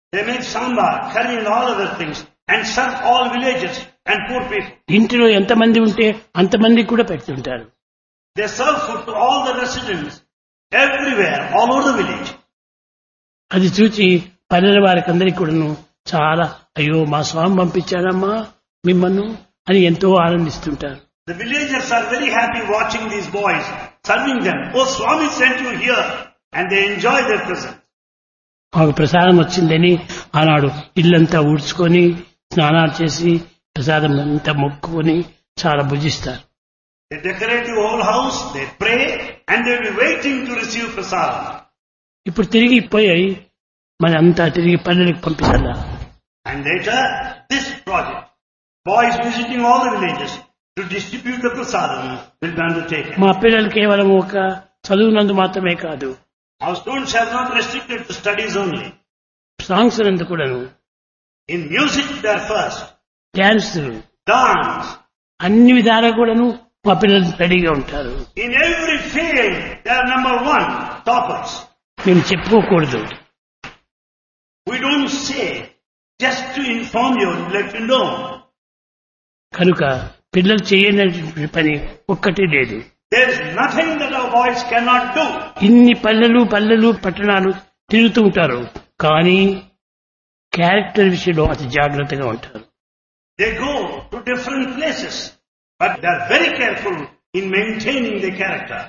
They make sambar, curry and all other things and serve all villages and poor people. ఇంటిలో ఎంతమంది ఉంటే అంతమందికి కూడా పెడుతుంటారు. They serve food to all the residents everywhere, all over the village. అది చూసి పల్లెల వారికి అందరికీ కూడాను చాలా అయ్యో మా స్వామి పంపించాడమ్మా మిమ్మల్ని అని ఎంతో ఆనందిస్తుంటారు. The villagers are very happy watching these boys, serving them. Oh, Swami sent you here, and they enjoy their presence. మాకు ప్రసాదం వచ్చిందని ఆనాడు ఇల్లంతా ఊడ్చుకొని స్నానాలు చేసి ప్రసాదం అంతా మొక్కుకొని చాలా భుజిస్తారు. They decorate the whole house, they pray, and they will be waiting to receive prasadam. ఇప్పుడు తిరిగి పోయి మన అంతా తిరిగి పల్లెలకు పంపించాలా. And later, this project, boys visiting all the villages to distribute the prasadam, will be undertaken. మా పిల్లలు కేవలం ఒక చదువునందు మాత్రమే కాదు, Our students are not restricted to studies only. Songs నందు కూడాను, In music, they are first. Dance, Dance. అన్ని విధాలా కూడాను మా పిల్లలు రెడీగా ఉంటారు. In every field, they are number one, toppers. మేము చెప్పుకోకూడదు. We don't say just to inform you, let you know. కనుక పిల్లలు చేయనటువంటి పని ఒక్కటి లేదు. There is nothing that our boys cannot do. ఇన్ని పల్లెలు పట్టణాలు తిరుగుతూ ఉంటారు, కానీ క్యారెక్టర్ విషయంలో అతి జాగ్రత్తగా ఉంటారు. They go to different places, but they are very careful in maintaining their character.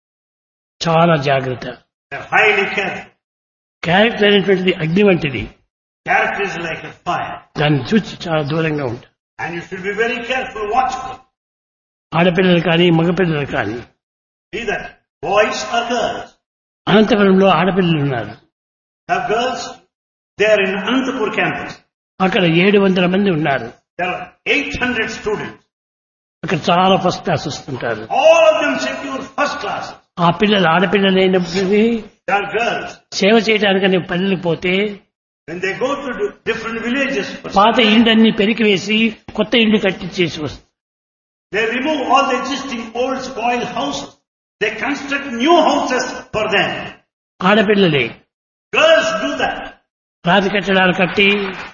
చాలా జాగ్రత్త. They are highly careful. Character అనేటువంటిది అగ్ని వంటిది. Character is like a fire. దాన్ని చూసి చాలా దూరంగా ఉంటారు. And you should be very careful, watchful. ఆడపిల్లలు కానీ మగపిల్లలు కానీ. Either boys or girls. అనంతపురంలో ఆడపిల్లలు ఉన్నారు. The girls, they are in Anantapur campus. అక్కడ 700 మంది ఉన్నారు. There are 800 students. అక్కడ చాలా ఫస్ట్ క్లాస్ వస్తుంటారు. All of them secure first class. ఆ పిల్లలు ఆడపిల్లలు అయినప్పుడు They are girls. సేవ చేయడానికని పల్లెలకు పోతే When they go to different villages, పాత ఇండ్లన్నీ పెరికివేసి కొత్త ఇండ్లు కట్టించేసి వస్తారు. they remove all the existing old spoiled houses. They construct new houses for them. ఆడపిల్లలే Girls do that. రాతి కట్టడాలు కట్టి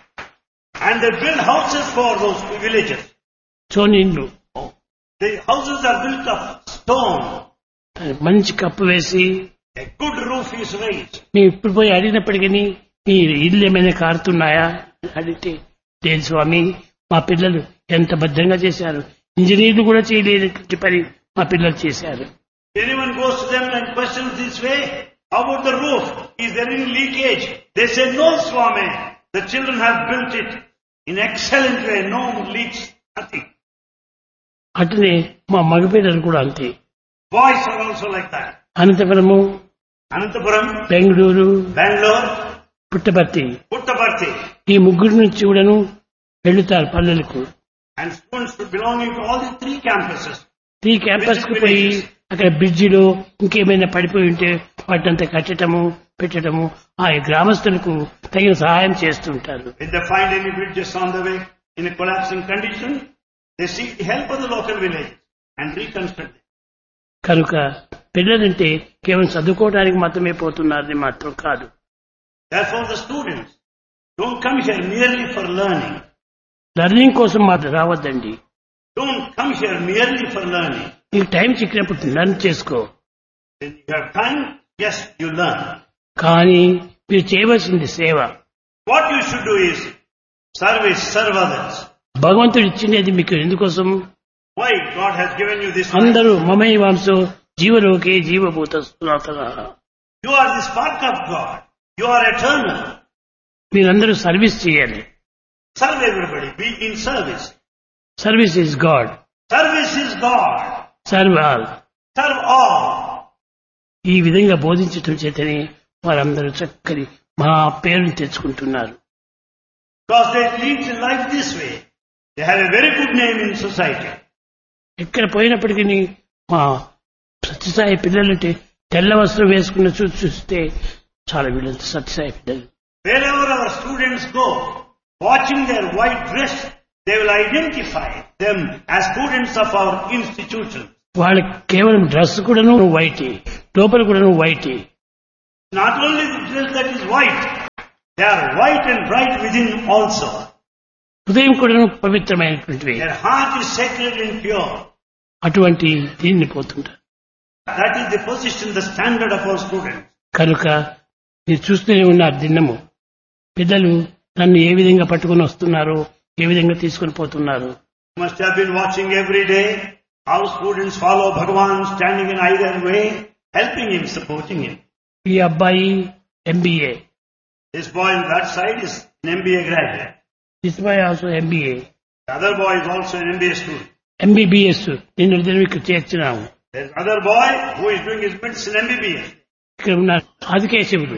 And they build houses for those villages. చోని ఇండ్లు The houses are built of stone. మంచి కప్పు వేసి A good roof is raised. మేము ఇప్పుడు పోయి అడిగినప్పటికీ మీ ఇల్లు ఏమైనా కారుతున్నాయా అడిగితే లేదు స్వామి, మా పిల్లలు ఎంత భద్రంగా చేశారు, ఇంజనీర్లు కూడా చేయలేని పని మా పిల్లలు చేశారు. Anyone goes to them and questions this way, how about the roof? Is there any leakage? They say, no, Swami. The children have built it in excellent way. No leaks, nothing. అట్లనే మా మగపిల్లలు కూడా అంతే. Boys are also like that. Anantapuramu, Anantapuram, Bengaluru, Bangalore, Puttaparthi, Puttaparthi. ఈ ముగ్గురు నుంచి కూడాను వెళ్తారు పల్లెలకు. And students belonging to all the three campuses. ఈ క్యాంపస్ కు పోయి అక్కడ బ్రిడ్జిలో ఇంకేమైనా పడిపోయి ఉంటే వాటినంతా కట్టడము పెట్టడము ఆ గ్రామస్తులకు తగిన సహాయం చేస్తుంటారు. If they find any bridges on the way in a collapsing condition, they seek the help of the local village and reconstruct it. కనుక పిల్లలంటే కేవలం చదువుకోవడానికి మాత్రమే పోతున్నారని మాత్రం కాదు. Therefore the students don't come here merely for learning. Learning కోసం మాత్రం రావద్దండి. Don't come here merely for learning. నీకు టైం చిక్కినప్పుడు లర్న్ చేసుకో. When you have time, yes, you learn. కానీ మీరు చేయవలసింది సేవ. What you should do is service, serve others. భగవంతుడు ఇచ్చినది మీకు ఎందుకోసం? Why God has given you this life? అందరూ మమైవాంసో జీవలోకే జీవభూత సనాతనః. You are the spark of God. You are eternal. మీరందరూ సర్వీస్ చేయాలి. Serve everybody. Be in service. Service is God. Service is God. Serve all. Serve all. ఈ విధంగా బోధించటం చేతనే వారందరూ చక్కని మా పేరుని తెచ్చుకుంటున్నారు. Because they lead life this way, they have a very good name in society. ఎక్కడ పోయినప్పటికీ మా సత్యసాయి పిల్లలంటే తెల్ల వస్త్రం వేసుకున్న చూస్తే చాలా వీళ్ళంతా సత్యసాయి పిల్లలు. Wherever our students go, watching their white dress, they will identify them as students of our institution. వాళ్ళకి కేవలం డ్రెస్ కూడాను వైట్, లోపల కూడాను white. Not only the dress that is white, They are white and bright within also. హృదయం కూడా పవిత్రమైనటువంటివి. Their heart is sacred and pure. అటువంటి దీన్ని పోతుంటారు. That is the position, the standard of our students. కనుక మీరు చూస్తూనే ఉన్నారు దిన్నము పిల్లలు నన్ను ఏ విధంగా పట్టుకుని వస్తున్నారో, ఏ విధంగా తీసుకుని పోతున్నారు. You must have been watching every day how students follow Bhagavan standing in either way, helping him, supporting him. ఈ అబ్బాయి MBA, This boy on that side is an MBA graduate. This boy also MBA, The other boy is also an MBA student. MBBS నిన్న దినం ఇక్కడ చేర్చినాము. There's another boy who is doing his medicine MBBS. ఇక్కడ ఉన్న ఆదికేశవుడు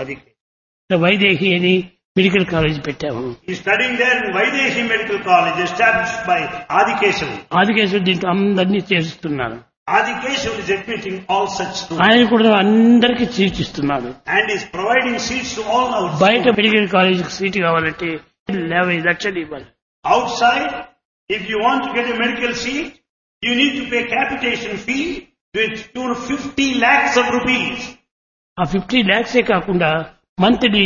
వైదేహి అని medical college పెట్టాము. He's studying there in Vaidehi Medical College, established by Adikeshav. ఆదికేశవుడు దీంట్లో అందరినీ చేరుస్తున్నారు. Adikeshav is admitting all such students. ఆయన కూడా అందరికీ సీట్ ఇస్తున్నాడు. And is providing seats to all our బయట students. మెడికల్ కాలేజీకి సీటు కావాలంటే 50 లక్షలు ఇవ్వాలి. Outside, if you want to get a medical seat, you need to pay capitation fee to the tune of 50 lakhs of rupees. ఆ 50 lakhs కాకుండా monthly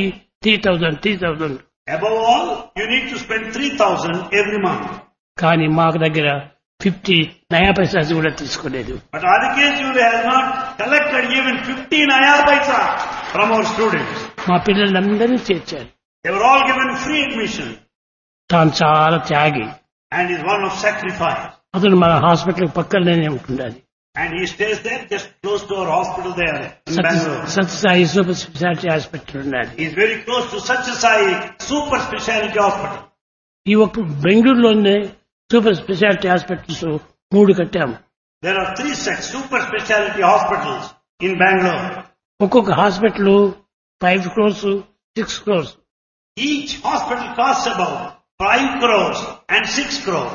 3,000. Above all, you need to spend 3,000 every month. కానీ మాకు దగ్గర 50 నయా పైసా కూడా తీసుకోలేదు. But Adikeshav has not collected even 50 naya paisa from our students. మా పిల్లలందరినీ చేర్చారు. They were all given free admission. తాను చాలా త్యాగి. And is one of sacrifice. అతను మన హాస్పిటల్ పక్కనే ఉంటుండాలి. And he stays there just close to our hospital there in Bangalore. Sathya Sai super speciality hospital ఉండాలి. He is very close to Satyasai Super Speciality Hospital. ఈ ఒక్క బెంగళూరులోనే super speciality hospitals 3 కట్టాము. There are 3 such super speciality hospitals in Bangalore. ఒక్కొక్క hospital 5 crores, 6 crores. Each hospital costs about 5 crores and 6 crores.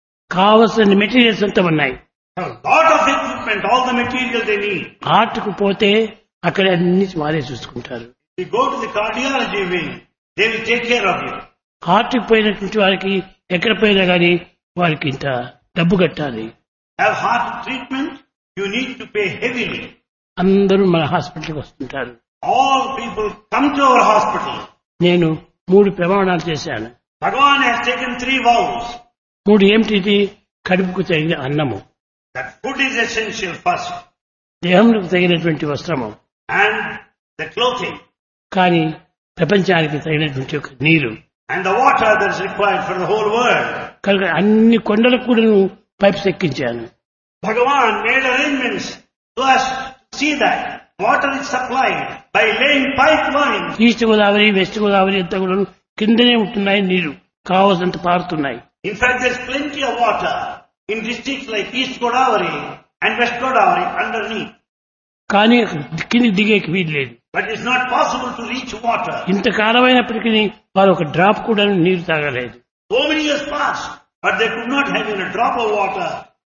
కావలసిన materials అంతా ఉన్నాయి. A lot of equipment, all the material they need. హార్ట్కు పోతే అక్కడ అన్ని వారే చూసుకుంటారు. You go to the cardiology wing, they will take care of you. హార్ట్కి పోయినటువంటి వారికి ఎక్కడ పోయినా కానీ వారికి ఇంత డబ్బు కట్టాలి. Have heart treatment, you need to pay heavily. అందరూ మన హాస్పిటల్కి వస్తుంటారు. All people come to our hospital. నేను 3 ప్రమాణాలు చేశాను. Bhagavan has taken 3 vows. 3 ఏమిటి? కడుపుకు తగిన అన్నము, That food is essential first. దేహంకు తగినటువంటి వస్త్రము, And the clothing. కానీ ప్రపంచానికి తగినటువంటి ఒక నీరు. And the water that is required for the whole world. కనుక అన్ని కొండలకు కూడా pipes ఎక్కించాను. Bhagavan made arrangements so as to see that water is supplied by laying pipelines. East Godavari, west Godavari అంతా కూడా కిందనే ఉంటున్నాయి, నీరు కావాల్సినంత పారుతున్నాయి. In fact, there is plenty of water in districts like East Godavari and West Godavari underneath. కానీ కింది దిగేకి వీలు లేదు. But it's not possible to reach water. ఇంత కాలమైనప్పటికీ వారు ఒక డ్రాప్ కూడా నీరు తాగలేదు. So many years passed, but they could not have even a drop of water.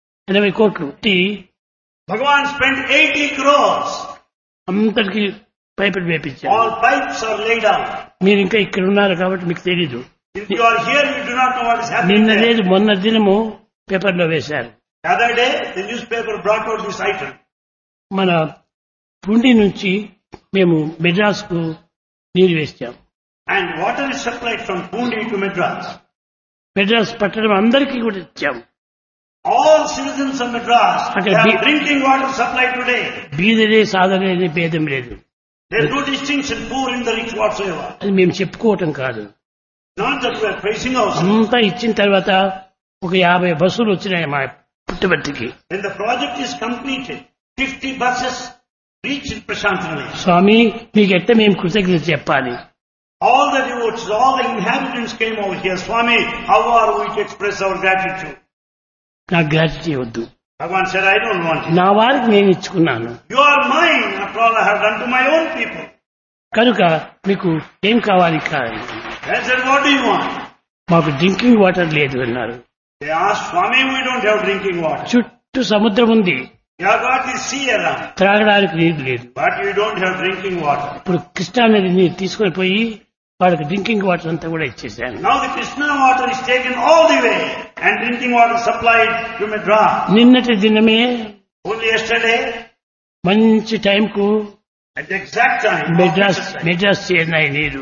80 కోట్లు Bhagavan spent 80 crores. అంతటికి పైపులు వేపించారు. All pipes are laid out. మీరు ఇంకా ఇక్కడ ఉన్నారు కాబట్టి మీకు తెలీదు. If you are here, you do not know what is happening నిన్న there. లేదు, మొన్న దినము పేపర్లో వేశారు. The other day, the newspaper brought out this item. మన పుండి నుంచి మేము మెడ్రాస్ కు నీరు వేస్తాం. And water is supplied from Pundi to Madras. Madras పట్టణం అందరికీ కూడా ఇచ్చాం. All citizens of Madras Okay, have drinking water supplied today. బీదలే సాధనే అనే భేదం లేదు. There is no distinction, poor in the rich whatsoever. అది మేము చెప్పుకోవటం కాదు. Not that we are praising ourselves. అంతా ఇచ్చిన తర్వాత ఒక 50 బస్సులు వచ్చినాయి మా పుట్టబర్తికి. When the project is completed, 50 buses reached Prashanthanali. స్వామి మీకు ఎట్ట మేము కృతజ్ఞత చెప్పాలి? All the devotees, all the inhabitants came over here. Swami, how are we to express our gratitude? నాకు గ్రాట్యుటీ వద్దు. Bhagavan said, I don't want it. నా వారికి నేను ఇచ్చుకున్నాను. You are mine. After all, I have done to my own people. కనుక మీకు ఏం కావాలి? I said, what do you want? మాకు డ్రింకింగ్ వాటర్ లేదు అన్నారు. They asked, Swami, we don't have drinking water. చుట్టూ సముద్రం ఉంది, You have got the sea around, త్రాగడానికి నీరు లేదు. but you don't have drinking water. ఇప్పుడు కృష్ణా నది నీరు తీసుకొని పోయి వాళ్ళకి డ్రింకింగ్ వాటర్ అంతా కూడా ఇచ్చేసాను. Now the Krishna water is taken all the way and drinking water supplied to Madras. నిన్నటి దినమే Only yesterday, మంచి టైంకు at the exact time, Madras చేరినాయి నీరు.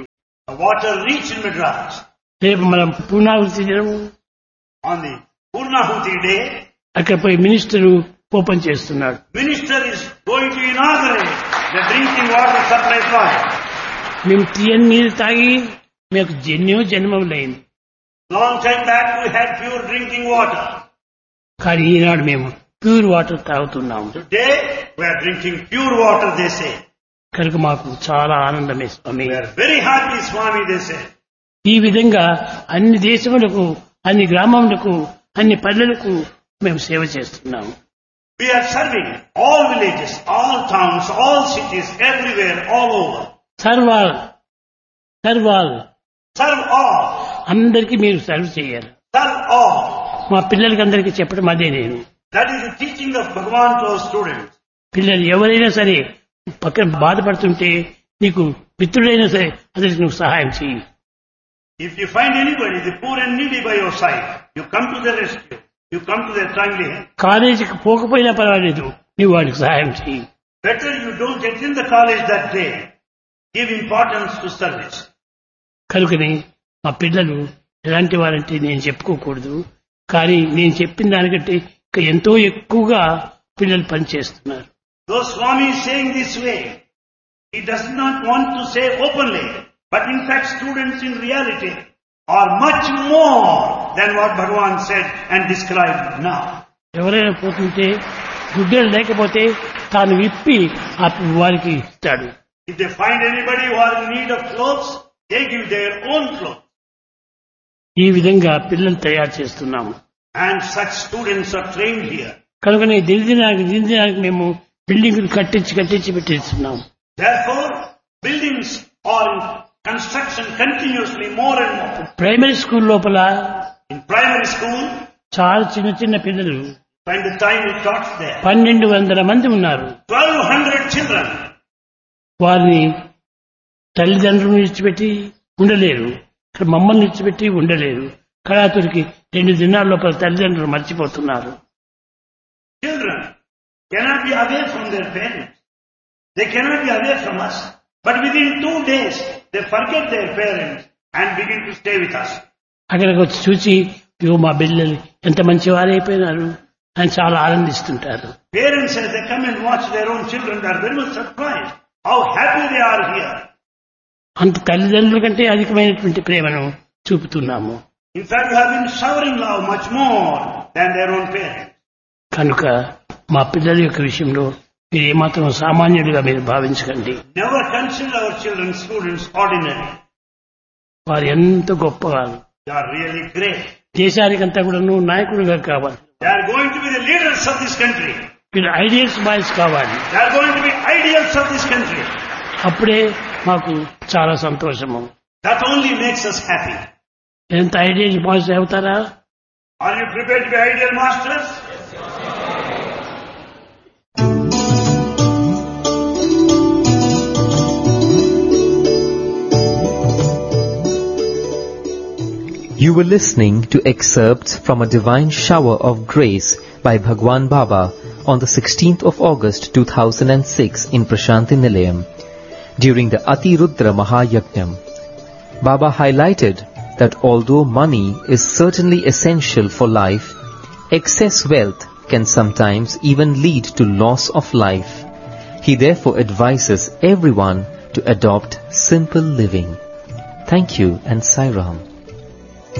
The water reached in Madras. రేపు మనం పూర్ణాహుతి దినము On the Purnahuti day, అక్కడ పోయి మినిస్టరు ఓపెన్ చేస్తున్నాడు. minister is going to inaugurate the drinking water supply project. మేము తీయని నీరు తాగి మీకు జన్మములైంది. Long time back we had pure drinking water. కానీ ఈనాడు మేము pure water తాగుతున్నాము. Today we are drinking pure water, they say. కనుక మాకు చాలా ఆనందమే స్వామి. We are very happy, Swami, they say. ఈ విధంగా అన్ని దేశములకు, అన్ని గ్రామములకు, అన్ని పల్లెలకు మేము సేవ చేస్తున్నాము. We are serving all villages, all towns, all cities, everywhere, all over. Serve all serve all Serve all. అందరికీ మీరు సర్వ్ చేయాలి. Serve all. మా పిల్లలకి అందరికీ చెప్పడం అదే నేను. That is the teaching of Bhagavan to our students. పిల్లలు ఎవరైనా సరే పక్కన బాధపడుతుంటే నీకు మిత్రుడైనా సరే అతనికి నువ్వు సహాయం చేయి. If you find anybody, the poor and needy by your side, you come to their rescue. You come to their timely help. కాలేజీకి పోకపోయినా పర్వాలేదు, నువ్వు వాడికి సహాయం చేయి. Better you don't attend the college that day. Give importance to service. కనుకని మా పిల్లలు ఎలాంటి వారంటే నేను చెప్పుకోకూడదు, కానీ నేను చెప్పిన దానికంటే ఇంకా ఎంతో ఎక్కువగా పిల్లలు పనిచేస్తున్నారు. Though Swami is saying this way, he does not want to say openly, but in fact students in reality are much more than what Bhagavan said and described now. ఎవరైనా పోతుంటే గుడ్డలు లేకపోతే తాను విప్పి వారికి ఇస్తాడు. If they find anybody who are in need of clothes, they give their own clothes. ఈ విధంగా పిల్లలు తయారు చేస్తున్నాము. And such students are trained here. కనుకనే దినదినానికి మేము బిల్డింగ్లు కట్టించి పెట్టిస్తున్నాము. Therefore, buildings are in construction continuously more and more. Primary school లోపల In primary school, చాలా చిన్న చిన్న పిల్లలు find the time we taught there. 1200 మంది ఉన్నారు. 1200 children. వారిని తల్లిదండ్రులను విడిచిపెట్టి ఉండలేరు, ఇక్కడ మమ్మల్ని విడిచిపెట్టి ఉండలేరు. కళాతురికి 2 దినాల లోపల తల్లిదండ్రులు మర్చిపోతున్నారు. Children cannot be away from their parents. They cannot be away from us. But within 2 days, they forget their parents and begin to stay with us. అక్కడికి వచ్చి చూసి మా పిల్లలు ఎంత మంచి వారైపోయినారు అని చాలా ఆనందిస్తుంటారు. Parents, as they come and watch their own children, they are very much surprised how happy they are here. అంత తల్లిదండ్రుల కంటే అధికమైనటువంటి ప్రేమను చూపుతున్నాము. In fact, we have been showering love much more than their own parents. కనుక మా పిల్లల యొక్క విషయంలో మీరు ఏమాత్రం సామాన్యుడిగా మీరు భావించకండి. Never consider our children, students, ordinary. వారు ఎంత గొప్పవారు. They are really great. దేశానికంతా కూడా నువ్వు నాయకుడిగా కావాలి. They are going to be the leaders of this country. మీరు ఐడియల్స్ బాయ్స్ కావాలి. They are going to be ideals of this country. అప్పుడే మాకు చాలా సంతోషము. That only makes us happy. ఎంత ఐడియల్స్ బాయ్స్ అవుతారా? Are you prepared to be ideal masters? You were listening to excerpts from a divine shower of grace by Bhagwan Baba on the 16th of August 2006 in Prashanthi Nilayam during the Atirudra Mahayajnam. Baba highlighted that although money is certainly essential for life, excess wealth can sometimes even lead to loss of life. He therefore advises everyone to adopt simple living. Thank you and Sai Ram.